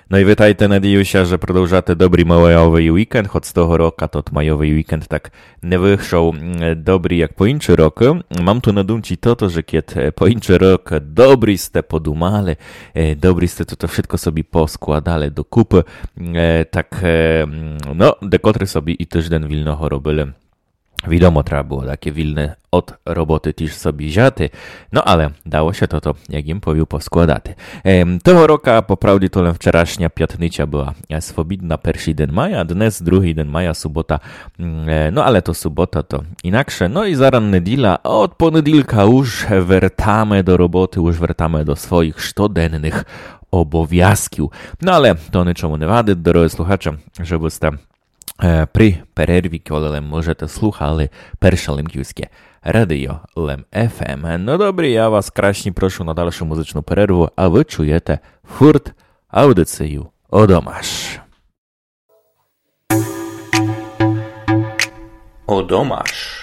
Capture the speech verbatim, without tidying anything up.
No i witajte, надіюся, że продовжати добрий majowy weekend, choć z tego roku to majowy weekend tak nie wyszedł dobry jak po inczy rok. Mam tu na dumci to, to, że kiedy po inczy rok dobry ste podumali, dobry ste to, to wszystko sobie poskładali do kupy, tak no, dekotry sobie i tyżden wilnoho robili. Wiadomo, trzeba było takie wilne od roboty też sobie wziąć, no ale dało się to, to jak im powił, poskładać. Ehm, tego roku, po prawdzie, to wczorajsza piątnica była swobodna, pierwszy dzień maja, dnes drugi dzień maja, sobota, e, no ale to sobota to inaksze. No i zaraz niedziela, od poniedziałka już wracamy do roboty, już wracamy do swoich codziennych obowiązków. No ale to niczemu nie wady, drodzy słuchacze, żebyście pri перерві, коли можете слухали перше лемківське радіо Лем еф ем. Ну добре, я вас краще прошу на дальшу музичну перерву, а ви чуєте фурт аудицію «Одомаш». «Одомаш».